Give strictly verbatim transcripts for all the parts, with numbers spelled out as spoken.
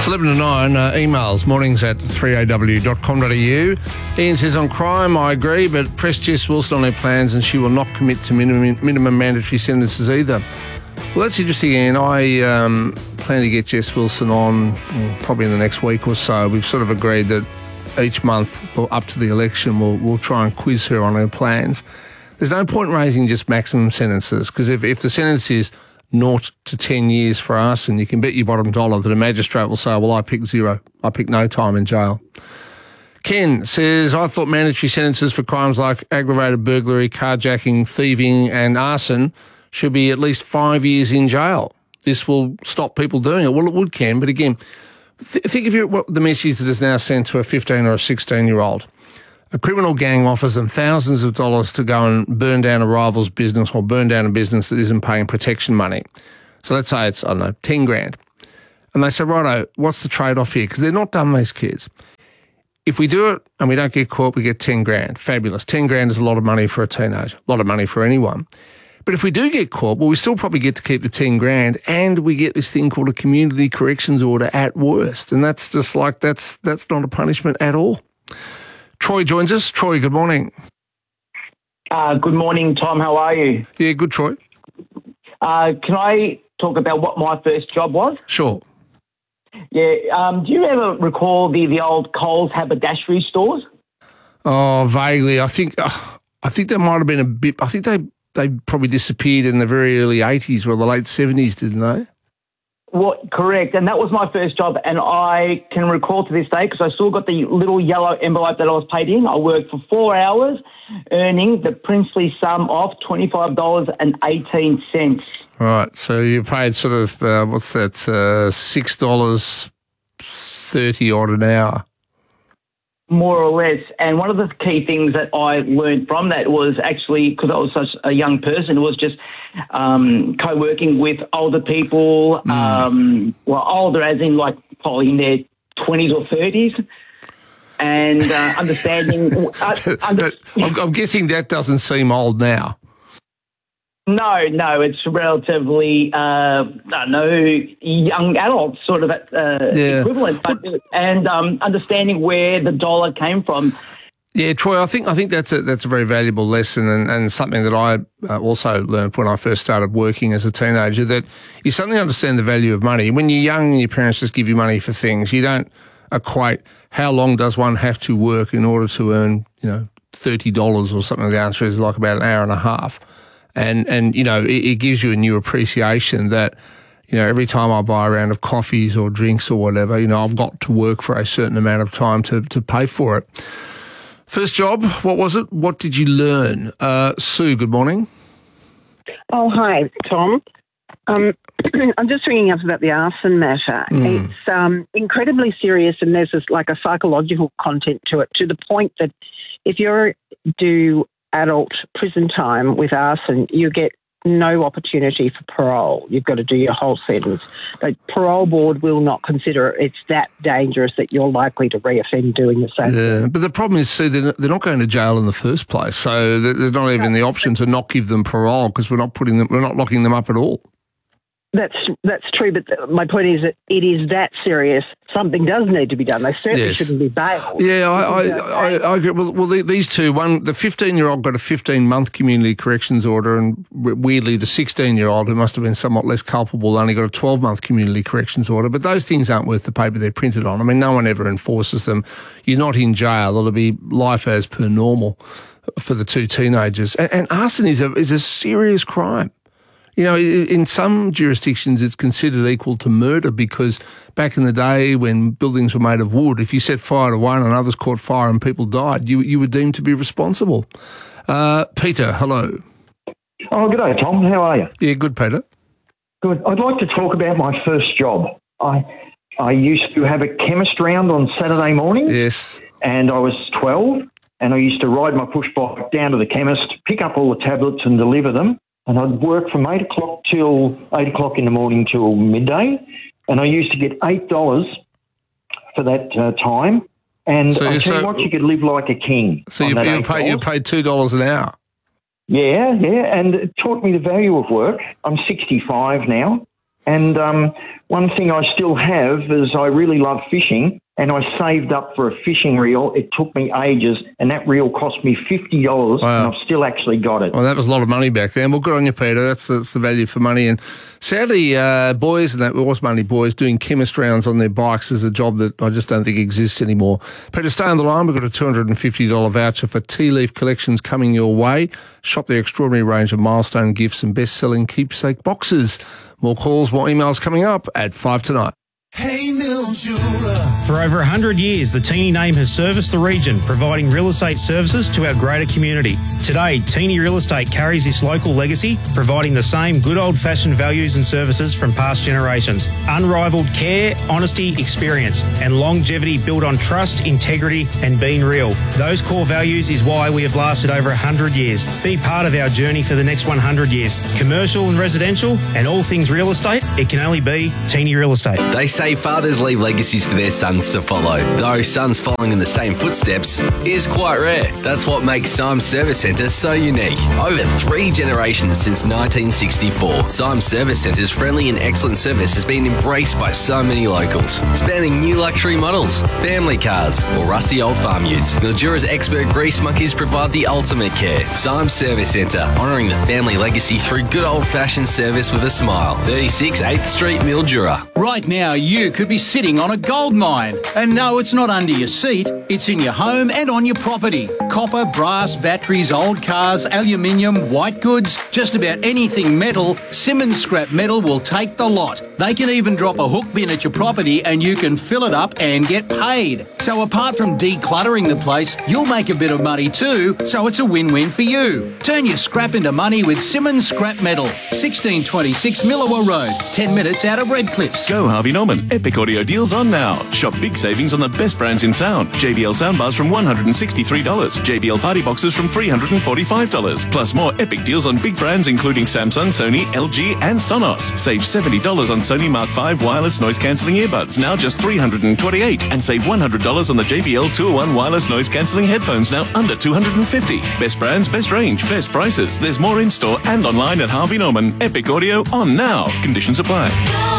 It's eleven to nine, uh, emails, mornings at three a w dot com dot a u. Ian says, on crime, I agree, but press Jess Wilson on her plans and she will not commit to minimum, minimum mandatory sentences either. Well, that's interesting, Ian. I um, plan to get Jess Wilson on well, probably in the next week or so. We've sort of agreed that each month, or up to the election, we'll, we'll try and quiz her on her plans. There's no point raising just maximum sentences, because if, if the sentence is naught to ten years for arson, you can bet your bottom dollar that a magistrate will say, well, I pick zero. I pick no time in jail. Ken says, I thought mandatory sentences for crimes like aggravated burglary, carjacking, thieving and arson should be at least five years in jail. This will stop people doing it. Well, it would, Ken, but again, th- think of your, what the message that is now sent to a fifteen or a sixteen-year-old. A criminal gang offers them thousands of dollars to go and burn down a rival's business or burn down a business that isn't paying protection money. So let's say it's, I don't know, ten grand. And they say, righto, what's the trade-off here? Because they're not dumb, these kids. If we do it and we don't get caught, we get ten grand. Fabulous. ten grand is a lot of money for a teenager, a lot of money for anyone. But if we do get caught, well, we still probably get to keep the ten grand and we get this thing called a community corrections order at worst. And that's just like, that's that's not a punishment at all. Troy joins us. Troy, good morning. Uh, good morning, Tom. How are you? Yeah, good, Troy. Uh, can I talk about what my first job was? Sure. Yeah. Um, do you ever recall the, the old Coles haberdashery stores? Oh, vaguely. I think uh, I think there might have been a bit. I think they they probably disappeared in the very early eighties or the late seventies, didn't they? Well, correct. And that was my first job. And I can recall to this day, because I still got the little yellow envelope that I was paid in. I worked for four hours, earning the princely sum of twenty-five dollars and eighteen cents. Right. So you paid sort of, uh, what's that, uh, six dollars thirty odd an hour. More or less. And one of the key things that I learned from that was actually, because I was such a young person, it was just um, co-working with older people, mm. um, well, older as in like probably in their twenties or thirties, and uh, understanding... uh, under- I'm, I'm guessing that doesn't seem old now. No, no, it's relatively, uh, I don't know, young adult sort of uh, yeah. equivalent, but, and um, understanding where the dollar came from. Yeah, Troy, I think I think that's a that's a very valuable lesson, and, and something that I uh, also learned when I first started working as a teenager, that you suddenly understand the value of money. When you're young and your parents just give you money for things, you don't equate how long does one have to work in order to earn, you know, thirty dollars or something. The answer is like about an hour and a half. And, and you know, it, it gives you a new appreciation that, you know, every time I buy a round of coffees or drinks or whatever, you know, I've got to work for a certain amount of time to, to pay for it. First job, what was it? What did you learn? Uh, Sue, good morning. Oh, hi, Tom. Um, I'm just ringing up about the arson matter. Mm. It's um, incredibly serious, and there's this, like a psychological content to it, to the point that if you're due adult prison time with arson, you get no opportunity for parole. You've got to do your whole sentence. The parole board will not consider it. It's that dangerous that you're likely to reoffend doing the same yeah, thing. But the problem is, Sue, they're not going to jail in the first place, so there's not even the option to not give them parole because we're not putting them, we're not locking them up at all. That's that's true, but my point is that it is that serious. Something does need to be done. They certainly yes. shouldn't be bailed. Yeah, I, I, I, I agree. Well, well, these two, one, the fifteen-year-old got a fifteen-month community corrections order, and weirdly, the sixteen-year-old, who must have been somewhat less culpable, only got a twelve-month community corrections order. But those things aren't worth the paper they're printed on. I mean, no one ever enforces them. You're not in jail. It'll be life as per normal for the two teenagers. And, and arson is a is a serious crime. You know, in some jurisdictions, it's considered equal to murder because back in the day when buildings were made of wood, if you set fire to one and others caught fire and people died, you you were deemed to be responsible. Uh, Peter, hello. Oh, good day, Tom. How are you? Yeah, good, Peter. Good. I'd like to talk about my first job. I I used to have a chemist round on Saturday morning. Yes. And I was twelve, and I used to ride my push bike down to the chemist, pick up all the tablets and deliver them. And I'd work from eight o'clock till eight o'clock in the morning till midday, and I used to get eight dollars for that uh, time. And so, I tell so, you what, you could live like a king. So you, you paid you paid two dollars an hour. Yeah, yeah, and it taught me the value of work. I'm sixty-five now, And um, one thing I still have is I really love fishing, and I saved up for a fishing reel. It took me ages, and that reel cost me fifty dollars, Wow. and I've still actually got it. Well, that was a lot of money back then. Well, good on you, Peter. That's, that's the value for money. And sadly, uh, boys, and that was mainly boys, doing chemist rounds on their bikes is a job that I just don't think exists anymore. Peter, stay on the line. We've got a two hundred fifty dollars voucher for Tea Leaf Collections coming your way. Shop their extraordinary range of milestone gifts and best-selling keepsake boxes. More calls, more emails coming up at five tonight. Hey Mildura. For over one hundred years, the Teeny name has serviced the region, providing real estate services to our greater community. Today, Teeny Real Estate carries this local legacy, providing the same good old-fashioned values and services from past generations. Unrivaled care, honesty, experience, and longevity built on trust, integrity, and being real. Those core values is why we have lasted over one hundred years. Be part of our journey for the next one hundred years. Commercial and residential, and all things real estate, it can only be Teeny Real Estate. They say fathers leave legacies for their sons to follow, though sons following in the same footsteps is quite rare. That's what makes Symes Service Centre so unique. Over three generations since nineteen sixty-four, Symes Service Centre's friendly and excellent service has been embraced by so many locals, spanning new luxury models, family cars, or rusty old farm utes. Mildura's expert grease monkeys provide the ultimate care. Symes Service Centre, honouring the family legacy through good old-fashioned service with a smile. thirty-six eighth Street, Mildura. Right now, you could be sitting on a gold mine. And no, it's not under your seat, it's in your home and on your property. Copper, brass, batteries, old cars, aluminium, white goods, just about anything metal, Simmons Scrap Metal will take the lot. They can even drop a hook bin at your property and you can fill it up and get paid. So apart from decluttering the place, you'll make a bit of money too, so it's a win-win for you. Turn your scrap into money with Simmons Scrap Metal, sixteen twenty-six Millawa Road, ten minutes out of Redcliffs. Go Harvey Norman. Epic audio deals on now. Shop big savings on the best brands in sound. J B L soundbars from one hundred sixty-three dollars. J B L party boxes from three hundred forty-five dollars. Plus more epic deals on big brands including Samsung, Sony, L G and Sonos. Save seventy dollars on Sony Mark five wireless noise cancelling earbuds, now just three hundred twenty-eight dollars. And save one hundred dollars on the J B L two oh one wireless noise cancelling headphones, now under two hundred fifty dollars. Best brands, best range, best prices. There's more in store and online at Harvey Norman. Epic audio on now. Conditions apply.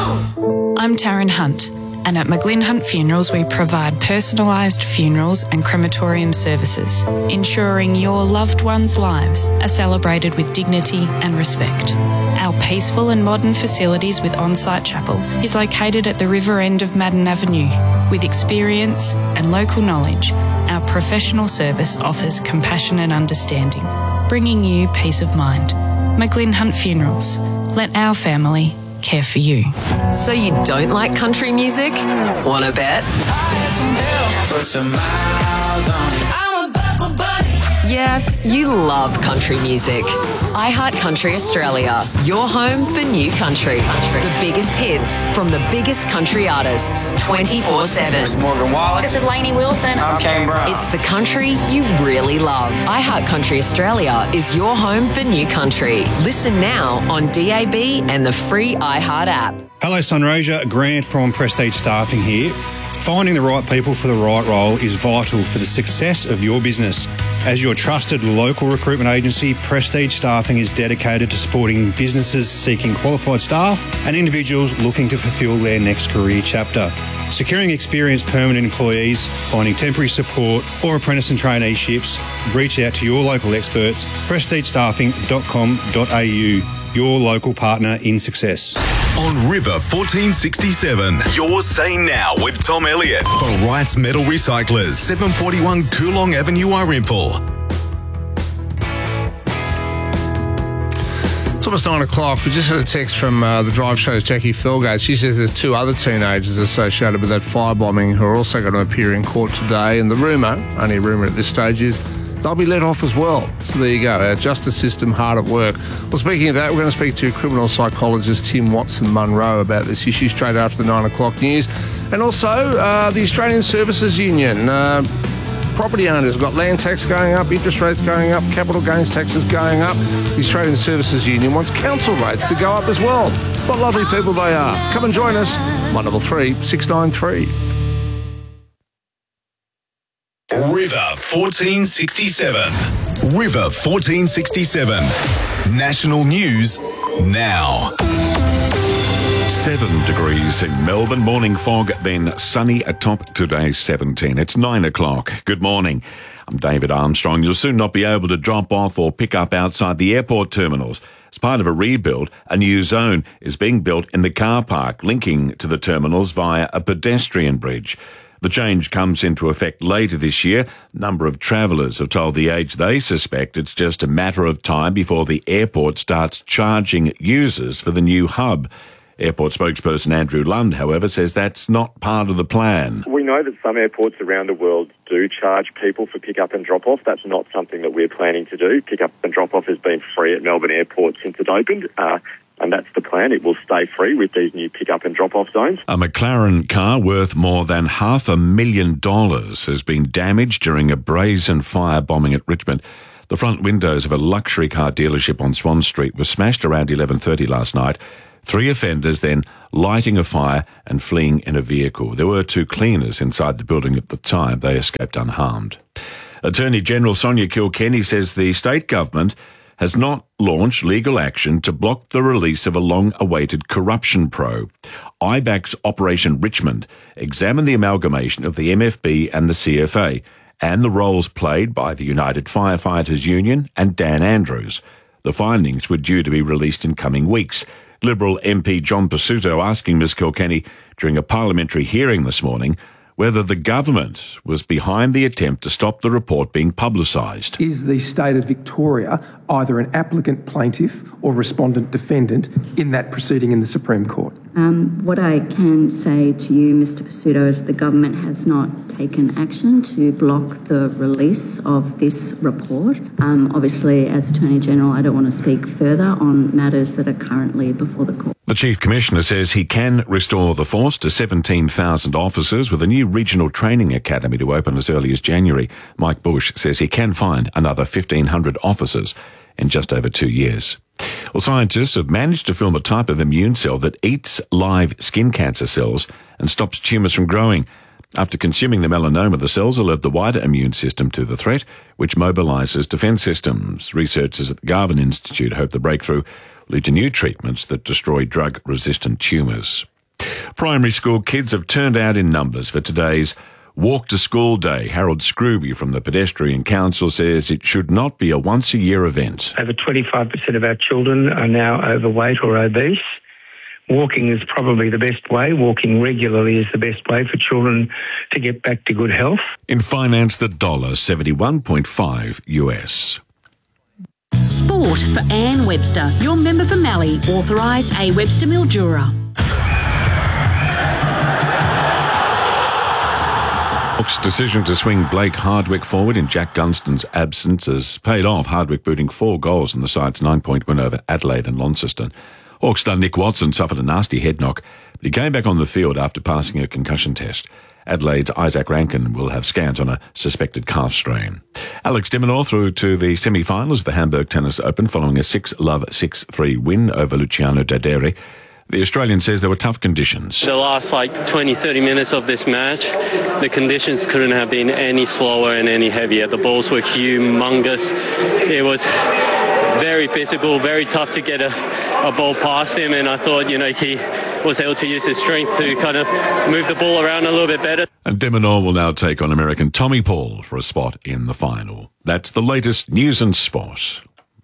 I'm Taryn Hunt, and at McGlynn Hunt Funerals we provide personalised funerals and crematorium services, ensuring your loved ones' lives are celebrated with dignity and respect. Our peaceful and modern facilities with on-site chapel is located at the river end of Madden Avenue. With experience and local knowledge, our professional service offers compassion and understanding, bringing you peace of mind. McGlynn Hunt Funerals. Let our family care for you. So you don't like country music? Wanna bet? Yeah, you love country music. iHeart Country Australia, your home for new country. The biggest hits from the biggest country artists, twenty-four seven. This is Morgan Wallen. This is Lainey Wilson. I'm Kane Brown. It's the country you really love. iHeart Country Australia is your home for new country. Listen now on D A B and the free iHeart app. Hello, Sunraysia. Grant from Prestige Staffing here. Finding the right people for the right role is vital for the success of your business. As your trusted local recruitment agency, Prestige Staffing is dedicated to supporting businesses seeking qualified staff and individuals looking to fulfil their next career chapter. Securing experienced permanent employees, finding temporary support or apprentice and traineeships, reach out to your local experts, prestige staffing dot com dot a u. Your local partner in success. On River fourteen sixty-seven, you're saying now with Tom Elliott for Wright's Metal Recyclers, seven forty-one Coolong Avenue, Irimple. It's almost nine o'clock. We just had a text from uh, the Drive Show's Jackie Felgate. She says there's two other teenagers associated with that firebombing who are also going to appear in court today. And the rumour, only a rumour at this stage, is they'll be let off as well. So there you go, our justice system hard at work. Well, speaking of that, we're going to speak to criminal psychologist Tim Watson-Munro about this issue straight after the nine o'clock news. And also uh, the Australian Services Union. Uh, property owners have got land tax going up, interest rates going up, capital gains taxes going up. The Australian Services Union wants council rates to go up as well. What lovely people they are. Come and join us, one double three six nine three. River fourteen sixty-seven. River fourteen sixty-seven. National news now. seven degrees in Melbourne. Morning fog, then sunny atop today's seventeen. It's nine o'clock. Good morning. I'm David Armstrong. You'll soon not be able to drop off or pick up outside the airport terminals. As part of a rebuild, a new zone is being built in the car park, linking to the terminals via a pedestrian bridge. The change comes into effect later this year. A number of travellers have told The Age they suspect it's just a matter of time before the airport starts charging users for the new hub. Airport spokesperson Andrew Lund, however, says that's not part of the plan. We know that some airports around the world do charge people for pick-up and drop-off. That's not something that we're planning to do. Pick-up and drop-off has been free at Melbourne Airport since it opened. Uh, And that's the plan. It will stay free with these new pick-up and drop-off zones. A McLaren car worth more than half a million dollars has been damaged during a brazen fire bombing at Richmond. The front windows of a luxury car dealership on Swan Street were smashed around eleven thirty last night. Three offenders then lighting a fire and fleeing in a vehicle. There were two cleaners inside the building at the time. They escaped unharmed. Attorney General Sonia Kilkenny says the state government has not launched legal action to block the release of a long-awaited corruption probe. I BAC's Operation Richmond examined the amalgamation of the M F B and the C F A and the roles played by the United Firefighters Union and Dan Andrews. The findings were due to be released in coming weeks. Liberal M P John Pasuto asking Ms Kilkenny during a parliamentary hearing this morning whether the government was behind the attempt to stop the report being publicised. Is the state of Victoria either an applicant plaintiff or respondent defendant in that proceeding in the Supreme Court? Um, what I can say to you, Mr Pasuto, is the government has not taken action to block the release of this report. Um, obviously, as Attorney General, I don't want to speak further on matters that are currently before the court. The Chief Commissioner says he can restore the force to seventeen thousand officers with a new regional training academy to open as early as January. Mike Bush says he can find another fifteen hundred officers in just over two years. Well, scientists have managed to film a type of immune cell that eats live skin cancer cells and stops tumours from growing. After consuming the melanoma, the cells alert the wider immune system to the threat, which mobilises defence systems. Researchers at the Garvan Institute hope the breakthrough will lead to new treatments that destroy drug-resistant tumours. Primary school kids have turned out in numbers for today's Walk to School Day. Harold Scrooby from the Pedestrian Council says it should not be a once-a-year event. Over twenty-five percent of our children are now overweight or obese. Walking is probably the best way. Walking regularly is the best way for children to get back to good health. In finance, the dollar seventy-one point five U S. Sport for Anne Webster, your member for Mallee, authorised A Webster Mildura. Hawks' decision to swing Blake Hardwick forward in Jack Gunston's absence has paid off, Hardwick booting four goals in the side's nine-point win over Adelaide and Launceston. Hawks star Nick Watson suffered a nasty head knock, but he came back on the field after passing a concussion test. Adelaide's Isaac Rankin will have scans on a suspected calf strain. Alex de Minaur through to the semi-finals of the Hamburg Tennis Open following a six-love, six three win over Luciano Daderi. The Australian says there were tough conditions. The last like twenty, thirty minutes of this match, the conditions couldn't have been any slower and any heavier. The balls were humongous. It was very physical, very tough to get a, a ball past him, and I thought, you know, he was able to use his strength to kind of move the ball around a little bit better. And de Minaur will now take on American Tommy Paul for a spot in the final. That's the latest news and sport.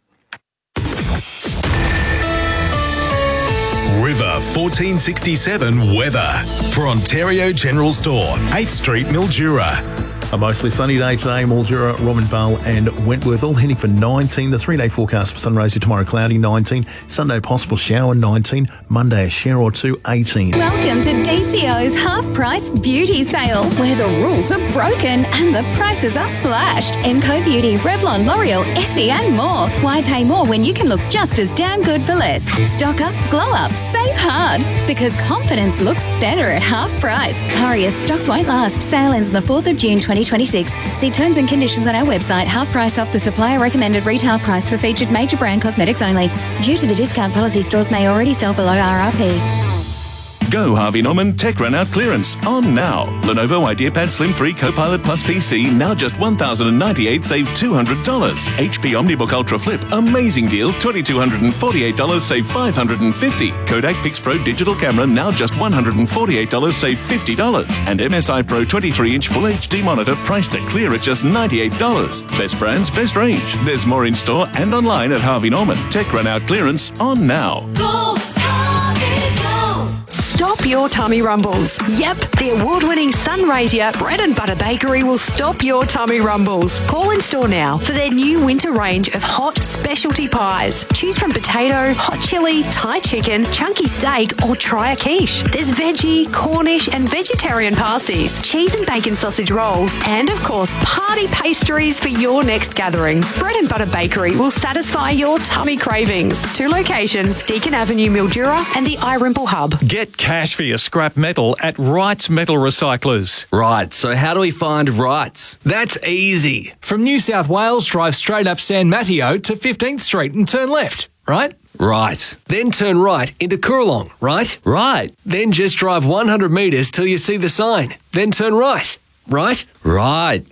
River fourteen sixty-seven weather for Ontario General Store, eighth Street, Mildura. A mostly sunny day today, Mildura, Robinvale and Wentworth all heading for nineteen. The three-day forecast for Sunraysia tomorrow, cloudy, nineteen. Sunday, possible shower, nineteen. Monday, a shower or two, eighteen. Welcome to D C O's half-price beauty sale, where the rules are broken and the prices are slashed. Emco Beauty, Revlon, L'Oreal, Essie and more. Why pay more when you can look just as damn good for less? Stock up, glow up, save hard, because confidence looks better at half price. Hurry, as stocks won't last. Sale ends on the fourth of June twenty twenty-six. See terms and conditions on our website. Half price off the supplier recommended retail price for featured major brand cosmetics only. Due to the discount policy, stores may already sell below R R P. Go Harvey Norman Tech Run Out clearance on now. Lenovo IdeaPad Slim three Copilot Plus P C now just one thousand ninety-eight dollars, save two hundred dollars. H P OmniBook Ultra Flip, amazing deal, two thousand two hundred forty-eight dollars, save five hundred fifty dollars. Kodak PixPro Digital Camera now just one hundred forty-eight dollars, save fifty dollars. And M S I Pro twenty-three inch Full H D monitor priced to clear at just ninety-eight dollars. Best brands, best range. There's more in store and online at Harvey Norman. Tech Run Out clearance on now. Go, Harvey, go! Stop your tummy rumbles. Yep, the award-winning Sunraysia Bread and Butter Bakery will stop your tummy rumbles. Call in store now for their new winter range of hot specialty pies. Choose from potato, hot chili, Thai chicken, chunky steak, or try a quiche. There's veggie, Cornish, and vegetarian pasties, cheese and bacon sausage rolls, and of course, party pastries for your next gathering. Bread and Butter Bakery will satisfy your tummy cravings. Two locations, Deakin Avenue, Mildura, and the iRimple Hub. Get cash for your scrap metal at Wrights Metal Recyclers. Right, so how do we find Wrights? That's easy. From New South Wales, drive straight up San Mateo to fifteenth Street and turn left, right? Right. Then turn right into Coorong, right? Right. Then just drive one hundred metres till you see the sign. Then turn right, right? Right.